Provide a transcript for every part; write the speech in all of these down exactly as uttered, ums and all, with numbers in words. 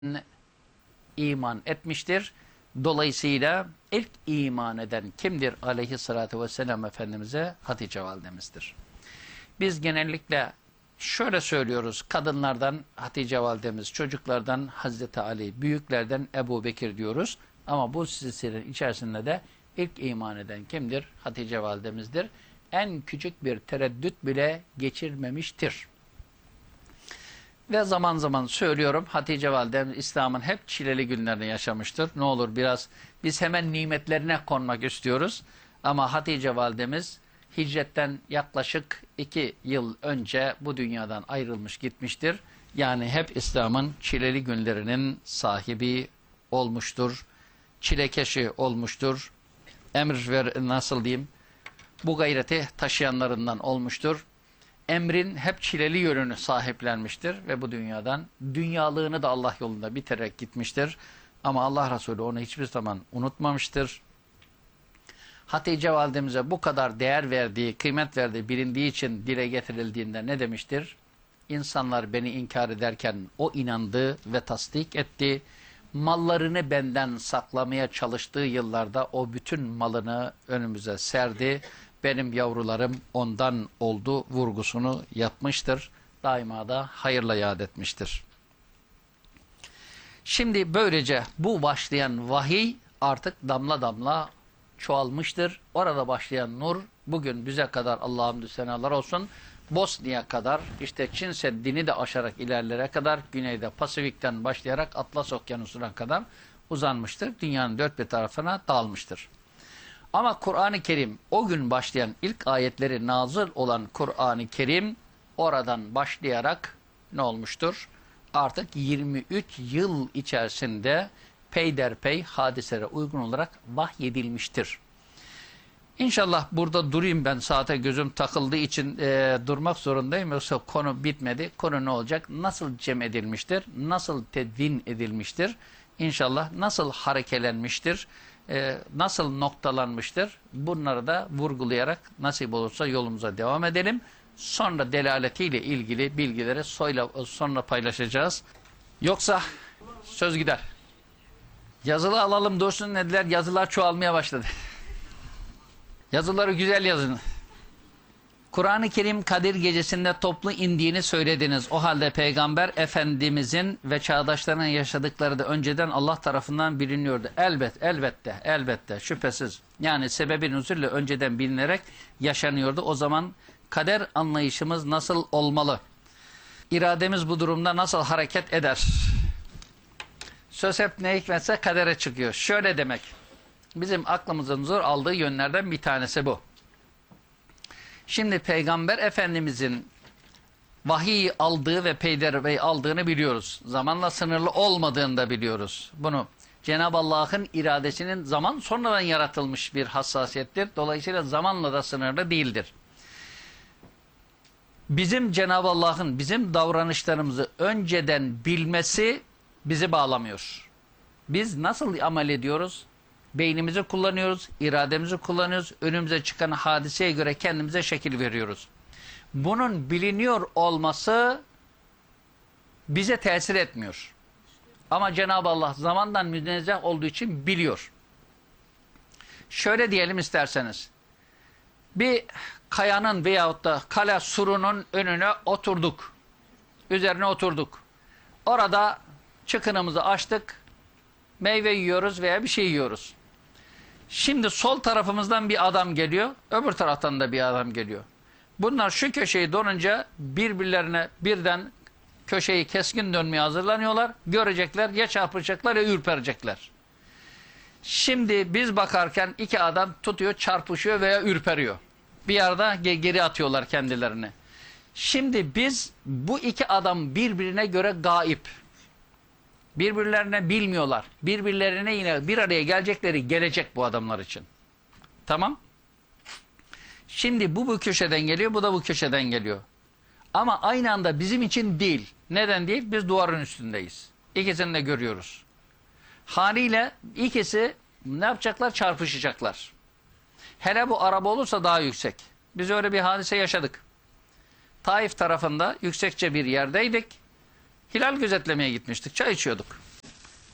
iman etmiştir. Dolayısıyla ilk iman eden kimdir? Aleyhissalatü vesselam Efendimiz'e Hatice validemizdir. Biz genellikle şöyle söylüyoruz. Kadınlardan Hatice validemiz, çocuklardan Hazreti Ali, büyüklerden Ebu Bekir diyoruz. Ama bu silsilenin içerisinde de ilk iman eden kimdir? Hatice validemizdir. En küçük bir tereddüt bile geçirmemiştir. Ve zaman zaman söylüyorum, Hatice validemiz İslam'ın hep çileli günlerini yaşamıştır. Ne olur biraz biz hemen nimetlerine konmak istiyoruz. Ama Hatice validemiz hicretten yaklaşık iki yıl önce bu dünyadan ayrılmış gitmiştir. Yani hep İslam'ın çileli günlerinin sahibi olmuştur. Çilekeşi olmuştur. Emir ver, nasıl diyeyim, bu gayreti taşıyanlarından olmuştur. Emrin hep çileli yönünü sahiplenmiştir ve bu dünyadan dünyalığını da Allah yolunda biterek gitmiştir. Ama Allah Resulü onu hiçbir zaman unutmamıştır. Hatice validemize bu kadar değer verdiği, kıymet verdiği, bilindiği için dile getirildiğinde ne demiştir? İnsanlar beni inkar ederken o inandı ve tasdik etti. Mallarını benden saklamaya çalıştığı yıllarda o bütün malını önümüze serdi. Benim yavrularım ondan oldu vurgusunu yapmıştır. Daima da hayırla yad etmiştir. Şimdi böylece bu başlayan vahiy artık damla damla çoğalmıştır. Orada başlayan nur bugün bize kadar Allah'a hamdü senalar olsun. Bosna'ya kadar, işte Çin Seddi'ni de aşarak ilerlere kadar, güneyde Pasifik'ten başlayarak Atlas Okyanusu'na kadar uzanmıştır. Dünyanın dört bir tarafına dağılmıştır. Ama Kur'an-ı Kerim, o gün başlayan ilk ayetleri nazil olan Kur'an-ı Kerim oradan başlayarak ne olmuştur? Artık yirmi üç yıl içerisinde peyderpey hadiselere uygun olarak vahyedilmiştir. İnşallah burada durayım, ben saate gözüm takıldığı için e, durmak zorundayım. Yoksa konu bitmedi. Konu ne olacak? Nasıl cem edilmiştir? Nasıl tedvin edilmiştir? İnşallah nasıl harekelenmiştir? E, nasıl noktalanmıştır? Bunları da vurgulayarak nasip olursa yolumuza devam edelim. Sonra delaletiyle ilgili bilgileri soyla, sonra paylaşacağız. Yoksa söz gider. Yazılı alalım dursun dediler. Yazılar çoğalmaya başladı. Yazıları güzel yazın. Kur'an-ı Kerim Kadir Gecesi'nde toplu indiğini söylediniz. O halde Peygamber Efendimizin ve çağdaşlarının yaşadıkları da önceden Allah tarafından biliniyordu. Elbet, elbette, elbette, şüphesiz. Yani sebebi nüzülle önceden bilinerek yaşanıyordu. O zaman kader anlayışımız nasıl olmalı? İrademiz bu durumda nasıl hareket eder? Söz hep ne hikmetse kadere çıkıyor. Şöyle demek. Bizim aklımızın zor aldığı yönlerden bir tanesi bu. Şimdi Peygamber Efendimizin vahiy aldığı ve peyderpey aldığını biliyoruz. Zamanla sınırlı olmadığını da biliyoruz. Bunu Cenab-ı Allah'ın iradesinin zaman sonradan yaratılmış bir hassasiyettir. Dolayısıyla zamanla da sınırlı değildir. Bizim Cenab-ı Allah'ın bizim davranışlarımızı önceden bilmesi bizi bağlamıyor. Biz nasıl amel ediyoruz? Beynimizi kullanıyoruz, irademizi kullanıyoruz, önümüze çıkan hadiseye göre kendimize şekil veriyoruz. Bunun biliniyor olması bize tesir etmiyor. Ama Cenab-ı Allah zamandan münezzeh olduğu için biliyor. Şöyle diyelim isterseniz, bir kayanın veyahut da kale surunun önüne oturduk, üzerine oturduk. Orada çıkınımızı açtık, meyve yiyoruz veya bir şey yiyoruz. Şimdi sol tarafımızdan bir adam geliyor, öbür taraftan da bir adam geliyor. Bunlar şu köşeyi dönünce birbirlerine birden köşeyi keskin dönmeye hazırlanıyorlar. Görecekler, ya çarpışacaklar ya ürperecekler. Şimdi biz bakarken iki adam tutuyor, çarpışıyor veya ürperiyor. Bir yerde geri atıyorlar kendilerini. Şimdi biz bu iki adam birbirine göre gaip. Birbirlerine bilmiyorlar. Birbirlerine yine bir araya gelecekleri gelecek bu adamlar için. Tamam. Şimdi bu bu köşeden geliyor, bu da bu köşeden geliyor. Ama aynı anda bizim için değil. Neden değil? Biz duvarın üstündeyiz. İkisini de görüyoruz. Haliyle ikisi ne yapacaklar? Çarpışacaklar. Hele bu araba olursa daha yüksek. Biz öyle bir hadise yaşadık. Taif tarafında yüksekçe bir yerdeydik. Hilal gözetlemeye gitmiştik. Çay içiyorduk.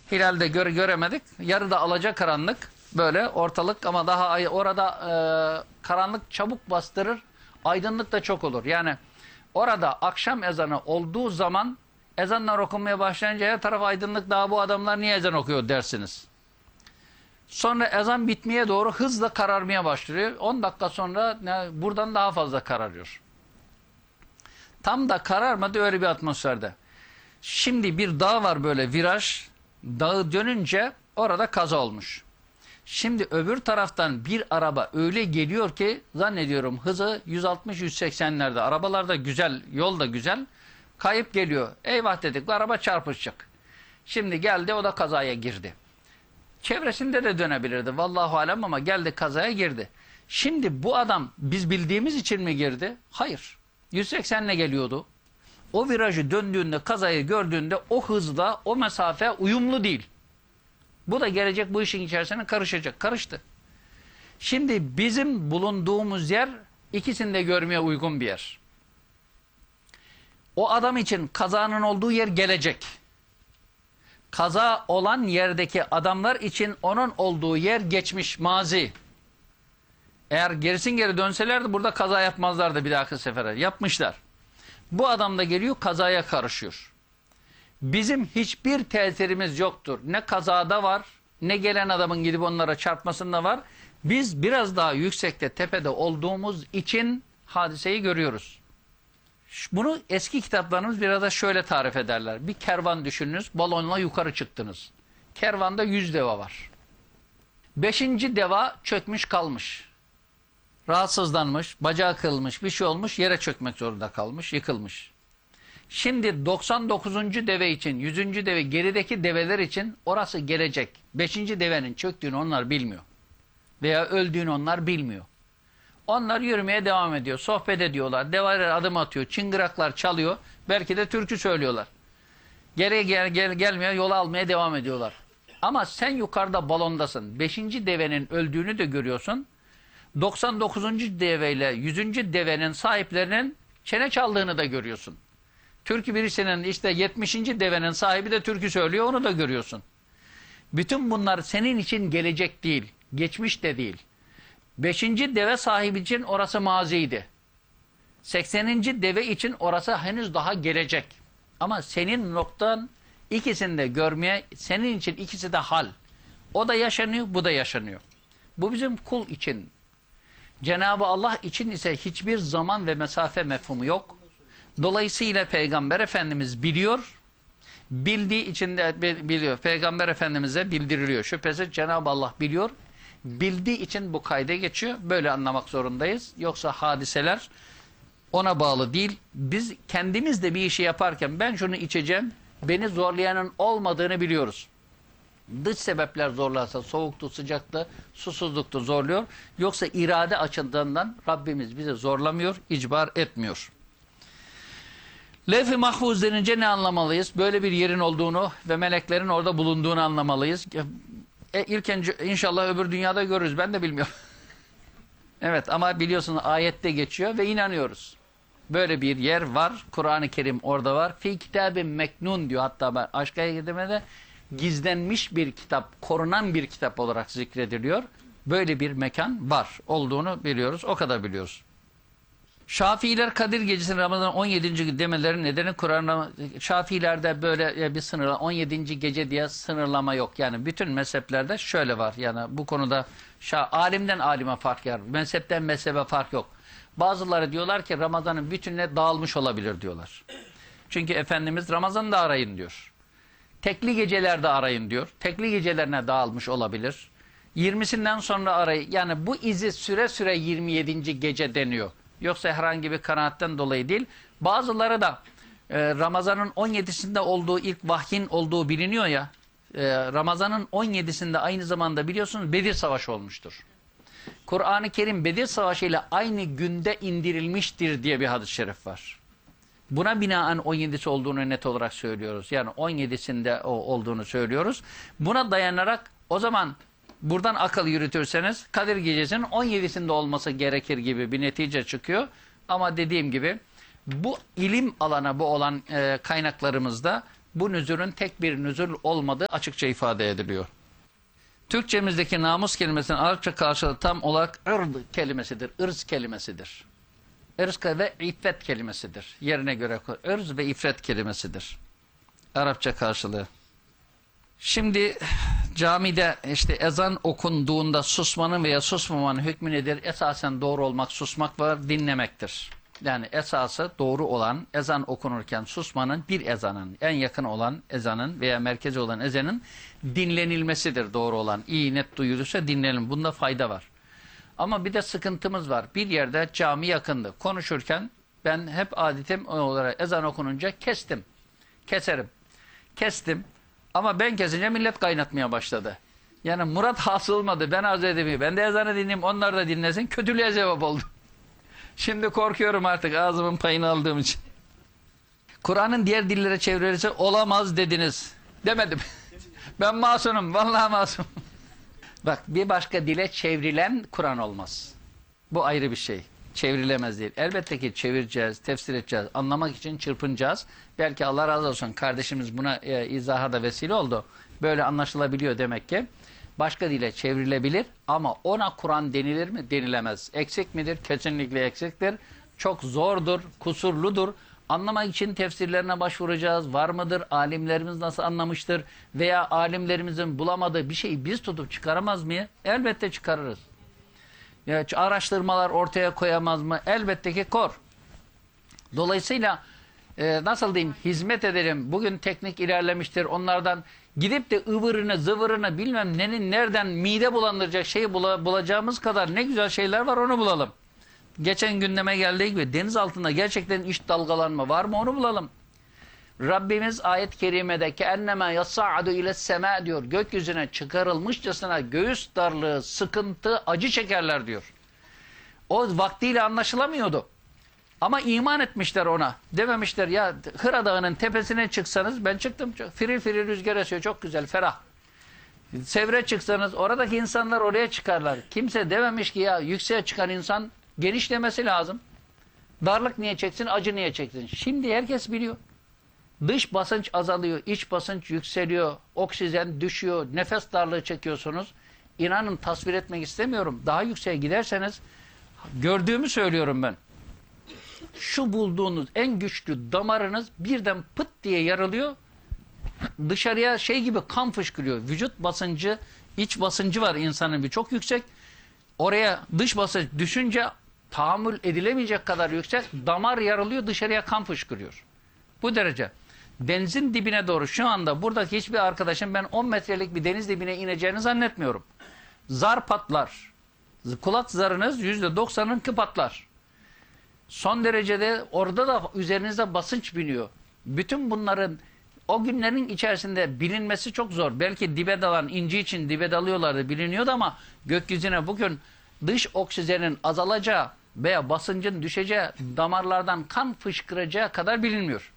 Hilalde göre göremedik. Yarıda alacakaranlık böyle ortalık ama daha ay orada e, karanlık çabuk bastırır. Aydınlık da çok olur. Yani orada akşam ezanı olduğu zaman ezanlar okunmaya başlayınca her taraf aydınlık, daha bu adamlar niye ezan okuyor dersiniz. Sonra ezan bitmeye doğru hızla kararmaya başlıyor. on dakika sonra ne, buradan daha fazla kararıyor. Tam da kararmadı öyle bir atmosferde. Şimdi bir dağ var böyle viraj. Dağı dönünce orada kaza olmuş. Şimdi öbür taraftan bir araba öyle geliyor ki zannediyorum hızı yüz altmış yüz seksenlerde. Arabalar da güzel, yol da güzel. Kayıp geliyor. Eyvah dedik, bu araba çarpışacak. Şimdi geldi, o da kazaya girdi. Çevresinde de dönebilirdi. Vallahu alem, ama geldi kazaya girdi. Şimdi bu adam biz bildiğimiz için mi girdi? Hayır. yüz seksenle geliyordu. O virajı döndüğünde, kazayı gördüğünde o hızla o mesafe uyumlu değil. Bu da gelecek bu işin içerisine karışacak. Karıştı. Şimdi bizim bulunduğumuz yer ikisini de görmeye uygun bir yer. O adam için kazanın olduğu yer gelecek. Kaza olan yerdeki adamlar için onun olduğu yer geçmiş, mazi. Eğer gerisin geri dönselerdi burada kaza yapmazlardı bir dahaki sefere. Yapmışlar. Bu adam da geliyor, kazaya karışıyor. Bizim hiçbir tesirimiz yoktur. Ne kazada var, ne gelen adamın gidip onlara çarpmasında var. Biz biraz daha yüksekte, tepede olduğumuz için hadiseyi görüyoruz. Bunu eski kitaplarımız biraz da şöyle tarif ederler. Bir kervan düşününüz, balonla yukarı çıktınız. Kervanda yüz deva var. Beşinci deva çökmüş kalmış. Rahatsızlanmış, bacağı kırılmış, bir şey olmuş, yere çökmek zorunda kalmış, yıkılmış. Şimdi doksan dokuzuncu deve için, yüzüncü deve, gerideki develer için orası gelecek. beşinci devenin çöktüğünü onlar bilmiyor. Veya öldüğünü onlar bilmiyor. Onlar yürümeye devam ediyor, sohbet ediyorlar, develer adım atıyor, çıngıraklar çalıyor, belki de türkü söylüyorlar. Geriye gel, gel, gelmeye, yolu almaya devam ediyorlar. Ama sen yukarıda balondasın, beşinci devenin öldüğünü de görüyorsun. doksan dokuzuncu deveyle yüzüncü devenin sahiplerinin çene çaldığını da görüyorsun. Türkü birisinin işte yetmişinci devenin sahibi de türkü söylüyor, onu da görüyorsun. Bütün bunlar senin için gelecek değil, geçmiş de değil. beşinci deve sahibi için orası maziydi. sekseninci deve için orası henüz daha gelecek. Ama senin noktan ikisini de görmeye, senin için ikisi de hal. O da yaşanıyor, bu da yaşanıyor. Bu bizim kul için. Cenab-ı Allah için ise hiçbir zaman ve mesafe mefhumu yok. Dolayısıyla Peygamber Efendimiz biliyor, bildiği için de biliyor. Peygamber Efendimiz'e bildiriliyor. Şüphesiz Cenab-ı Allah biliyor, bildiği için bu kayda geçiyor. Böyle anlamak zorundayız. Yoksa hadiseler ona bağlı değil. Biz kendimiz de bir işi yaparken ben şunu içeceğim, beni zorlayanın olmadığını biliyoruz. Dış sebepler zorlarsa, soğuktu, sıcaktı, susuzluktu zorluyor. Yoksa irade açıldığından Rabbimiz bizi zorlamıyor, icbar etmiyor. Levh-i Mahfuz denince ne anlamalıyız? Böyle bir yerin olduğunu ve meleklerin orada bulunduğunu anlamalıyız. E, ilk önce inşallah öbür dünyada görürüz. Ben de bilmiyorum. Evet, ama biliyorsunuz ayette geçiyor ve inanıyoruz. Böyle bir yer var. Kur'an-ı Kerim orada var. Fi kitabim meknun diyor. Hatta ben Aşk-ı Gedime'de gizlenmiş bir kitap, korunan bir kitap olarak zikrediliyor. Böyle bir mekan var. Olduğunu biliyoruz. O kadar biliyoruz. Şafiiler Kadir Gecesi'nin Ramazan on yedinci demelerin nedeni Kur'an'da, Şafiilerde böyle bir sınırlama, on yedinci gece diye sınırlama yok. Yani bütün mezheplerde şöyle var. Yani bu konuda şa, alimden alime fark var. Mezhepten mezhebe fark yok. Bazıları diyorlar ki Ramazan'ın bütününe dağılmış olabilir diyorlar. Çünkü Efendimiz Ramazan'ı da arayın diyor. Tekli gecelerde arayın diyor. Tekli gecelerine dağılmış olabilir. yirmisinden sonra arayın. Yani bu izi süre süre yirmi yedinci gece deniyor. Yoksa herhangi bir kanaatten dolayı değil. Bazıları da e, Ramazan'ın on yedisinde olduğu, ilk vahyin olduğu biliniyor ya. E, Ramazan'ın on yedisinde aynı zamanda biliyorsunuz Bedir Savaşı olmuştur. Kur'an-ı Kerim Bedir Savaşı ile aynı günde indirilmiştir diye bir hadis-i şerif var. Buna binaen on yedisi olduğunu net olarak söylüyoruz. Yani on yedisinde o olduğunu söylüyoruz. Buna dayanarak o zaman buradan akıl yürütürseniz Kadir Gecesi'nin on yedisinde olması gerekir gibi bir netice çıkıyor. Ama dediğim gibi bu ilim alana bu olan e, kaynaklarımızda bu nüzulün tek bir nüzul olmadığı açıkça ifade ediliyor. Türkçemizdeki namus kelimesinin Arapça karşılığı tam olarak ırd kelimesidir, ırz kelimesidir. Irz ve iffet kelimesidir. Yerine göre ırz ve iffet kelimesidir. Arapça karşılığı. Şimdi camide işte ezan okunduğunda susmanın veya susmamanın hükmü nedir? Esasen doğru olmak, susmak ve dinlemektir. Yani esası doğru olan ezan okunurken susmanın bir ezanın, en yakın olan ezanın veya merkezi olan ezanın dinlenilmesidir doğru olan. İyi net duyulursa dinlenelim. Bunda fayda var. Ama bir de sıkıntımız var. Bir yerde cami yakındı. Konuşurken ben hep adetim olarak ezan okununca kestim. Keserim. Kestim. Ama ben kesince millet kaynatmaya başladı. Yani murat hasılmadı. Ben arz edeyim. Ben de ezanı dinleyeyim. Onlar da dinlesin. Kötülüğe cevap oldu. Şimdi korkuyorum artık ağzımın payını aldığım için. Kur'an'ın diğer dillere çevrilirse olamaz dediniz. Demedim. Ben masumum. Vallahi masumum. Bak bir başka dile çevrilen Kur'an olmaz. Bu ayrı bir şey. Çevrilemez değil. Elbette ki çevireceğiz, tefsir edeceğiz, anlamak için çırpınacağız. Belki Allah razı olsun kardeşimiz buna e, izaha da vesile oldu. Böyle anlaşılabiliyor demek ki. Başka dile çevrilebilir ama ona Kur'an denilir mi? Denilemez. Eksik midir? Kesinlikle eksiktir. Çok zordur, kusurludur. Anlamak için tefsirlerine başvuracağız. Var mıdır? Alimlerimiz nasıl anlamıştır? Veya alimlerimizin bulamadığı bir şeyi biz tutup çıkaramaz mıyız? Elbette çıkarırız. Ya, araştırmalar ortaya koyamaz mı? Elbette ki kor. Dolayısıyla e, nasıl diyeyim hizmet edelim. Bugün teknik ilerlemiştir. Onlardan gidip de ıvırını zıvırını bilmem nenin nereden mide bulandıracak şeyi bula, bulacağımız kadar ne güzel şeyler var onu bulalım. Geçen gündeme geldiği gibi deniz altında gerçekten iç dalgalanma var mı onu bulalım. Rabbimiz ayet-i kerimede keenneme yas'adu iles sema diyor. Gökyüzüne çıkarılmışçasına göğüs darlığı, sıkıntı, acı çekerler diyor. O vaktiyle anlaşılamıyordu. Ama iman etmişler ona. Dememişler ya Hıra Dağı'nın tepesine çıksanız ben çıktım. Firil firil rüzgar esiyor çok güzel ferah. Sevre çıksanız oradaki insanlar oraya çıkarlar. Kimse dememiş ki ya yükseğe çıkan insan genişlemesi lazım. Darlık niye çeksin, acı niye çeksin? Şimdi herkes biliyor. Dış basınç azalıyor, iç basınç yükseliyor, oksijen düşüyor, nefes darlığı çekiyorsunuz. İnanın tasvir etmek istemiyorum. Daha yükseğe giderseniz gördüğümü söylüyorum ben. Şu bulduğunuz en güçlü damarınız birden pıt diye yarılıyor. Dışarıya şey gibi kan fışkırıyor. Vücut basıncı, iç basıncı var insanın bir çok yüksek. Oraya dış basınç düşünce tahammül edilemeyecek kadar yüksek. Damar yarılıyor, dışarıya kan fışkırıyor. Bu derece. Denizin dibine doğru şu anda buradaki hiçbir arkadaşım ben on metrelik bir deniz dibine ineceğini zannetmiyorum. Zar patlar. Kulak zarınız yüzde doksanınki patlar. Son derecede orada da üzerinizde basınç biniyor. Bütün bunların o günlerin içerisinde bilinmesi çok zor. Belki dibe dalan inci için dibe dalıyorlardı biliniyordu ama gökyüzüne bugün dış oksijenin azalacağı veya basıncın düşeceği damarlardan kan fışkıracağı kadar bilinmiyor.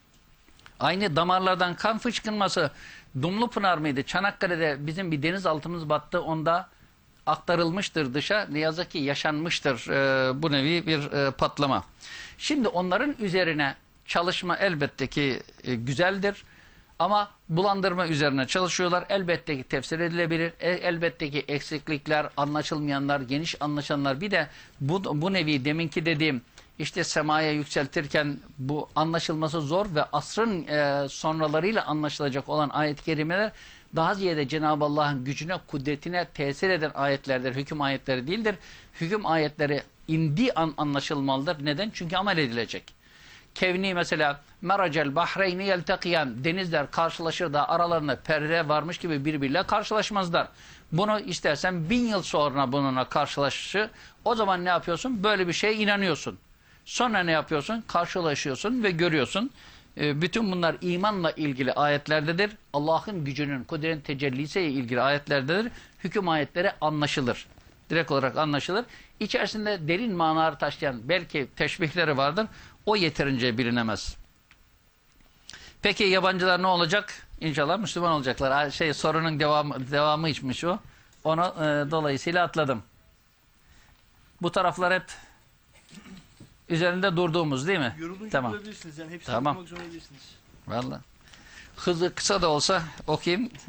Aynı damarlardan kan fışkırması Dumlupınar mıydı? Çanakkale'de bizim bir denizaltımız battı. Onda aktarılmıştır dışa. Ne yazık ki yaşanmıştır e, bu nevi bir e, patlama. Şimdi onların üzerine çalışma elbette ki e, güzeldir. Ama bulandırma üzerine çalışıyorlar. Elbette ki tefsir edilebilir. E, elbette ki eksiklikler, anlaşılmayanlar, geniş anlaşanlar. Bir de bu, bu nevi deminki dediğim işte semaya yükseltirken bu anlaşılması zor ve asrın e, sonralarıyla anlaşılacak olan ayet-i kerimeler daha ziyade Cenab-ı Allah'ın gücüne, kudretine tesir eden ayetlerdir. Hüküm ayetleri değildir. Hüküm ayetleri indiği an anlaşılmalıdır. Neden? Çünkü amel edilecek. Kevni mesela meracel bahreyni yeltekiyen denizler karşılaşır da aralarında perde varmış gibi birbiriyle karşılaşmazlar. Bunu istersen bin yıl sonra bununla karşılaşır. O zaman ne yapıyorsun? Böyle bir şeye inanıyorsun. Sonra ne yapıyorsun? Karşılaşıyorsun ve görüyorsun. E, bütün bunlar imanla ilgili ayetlerdedir. Allah'ın gücünün, kudretin tecellisiyle ilgili ayetlerdedir. Hüküm ayetleri anlaşılır. Direkt olarak anlaşılır. İçerisinde derin manalar taşıyan belki teşbihleri vardır. O yeterince bilinemez. Peki yabancılar ne olacak? İnşallah Müslüman olacaklar. Şey sorunun devamı, devamı içmiş o. Onu e, dolayısıyla atladım. Bu taraflar hep üzerinde durduğumuz değil mi? Yorulunca tamam. bulabilirsiniz. Yani hepsini tamam. okumak zorunda değilsiniz. Vallahi. Hızı kısa da olsa okuyayım.